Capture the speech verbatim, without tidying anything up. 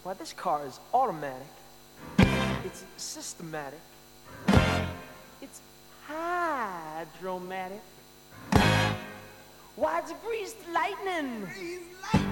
Why, this car is automatic. It's systematic. It's hydromatic. Why, it's greased lightning.